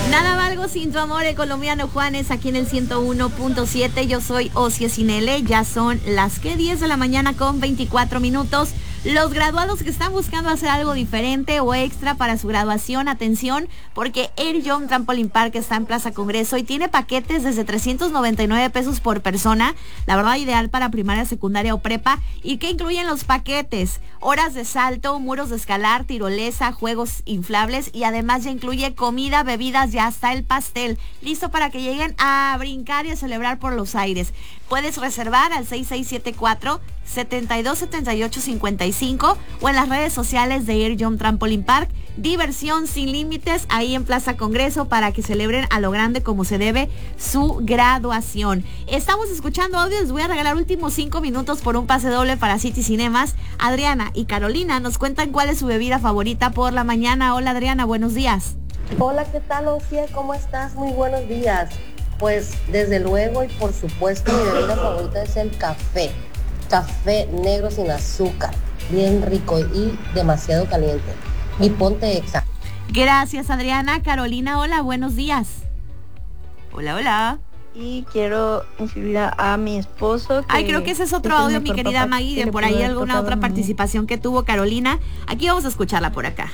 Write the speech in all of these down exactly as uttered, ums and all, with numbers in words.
Nada valgo sin tu amor, el colombiano Juanes, aquí en el ciento uno punto siete. Yo soy Osia Cinele. Ya son las que diez de la mañana con veinticuatro minutos. Los graduados que están buscando hacer algo diferente o extra para su graduación, atención, porque Air Young Trampoline Park está en Plaza Congreso y tiene paquetes desde trescientos noventa y nueve pesos por persona, la verdad ideal para primaria, secundaria o prepa. ¿Y qué incluyen los paquetes? Horas de salto, muros de escalar, tirolesa, juegos inflables y además ya incluye comida, bebidas y hasta el pastel. Listo para que lleguen a brincar y a celebrar por los aires. Puedes reservar al seis seis siete cuatro, siete dos siete ocho cinco cinco o en las redes sociales de Air Young Trampoline Park. Diversión sin límites ahí en Plaza Congreso para que celebren a lo grande como se debe su graduación. Estamos escuchando audio, les voy a regalar últimos cinco minutos por un pase doble para City Cinemas. Adriana y Carolina nos cuentan cuál es su bebida favorita por la mañana. Hola Adriana, buenos días. Hola, ¿qué tal, Osia? ¿Cómo estás? Muy buenos días. Pues desde luego y por supuesto mi bebida favorita es el café. Café negro sin azúcar, bien rico y demasiado caliente. Y ponte Exa. Gracias Adriana. Carolina, hola, buenos días. Hola, hola. Y quiero inscribir a mi esposo. Ay, creo que ese es otro audio, mi querida Maggie, de por ahí alguna otra participación que tuvo Carolina. Aquí vamos a escucharla por acá.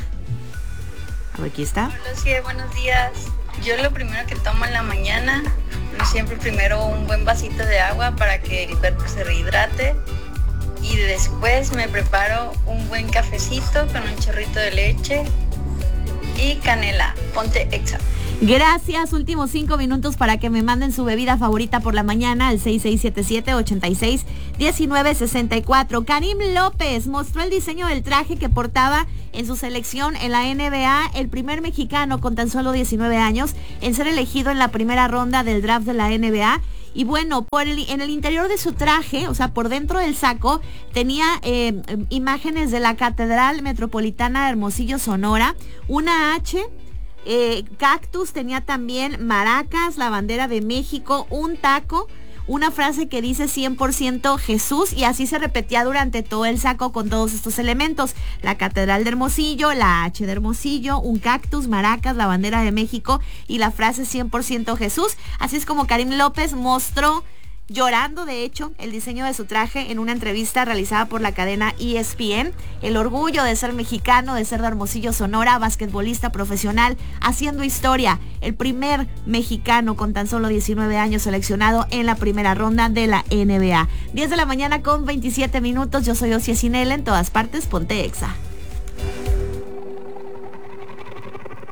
A ver, aquí está. Hola, sí, buenos días. Yo lo primero que tomo en la mañana, siempre primero un buen vasito de agua para que el cuerpo se rehidrate y después me preparo un buen cafecito con un chorrito de leche y canela. Ponte Exa. Gracias, últimos cinco minutos para que me manden su bebida favorita por la mañana al seis seis siete siete, ocho seis, uno nueve seis cuatro. Karim López mostró el diseño del traje que portaba en su selección en la N B A, el primer mexicano con tan solo diecinueve años en ser elegido en la primera ronda del draft de la N B A. Y bueno, por el, en el interior de su traje, o sea, por dentro del saco, tenía eh, imágenes de la Catedral Metropolitana de Hermosillo, Sonora, una H, eh, cactus, tenía también maracas, la bandera de México, un taco, una frase que dice cien por ciento Jesús, y así se repetía durante todo el saco con todos estos elementos: la Catedral de Hermosillo, la H de Hermosillo, un cactus, maracas, la bandera de México y la frase cien por ciento Jesús. Así es como Karim López mostró, llorando de hecho, el diseño de su traje en una entrevista realizada por la cadena E S P N. El orgullo de ser mexicano, de ser de Hermosillo, Sonora, basquetbolista profesional, haciendo historia, el primer mexicano con tan solo diecinueve años seleccionado en la primera ronda de la N B A. diez de la mañana con veintisiete minutos. Yo soy Osia Cinele, en todas partes ponte Exa.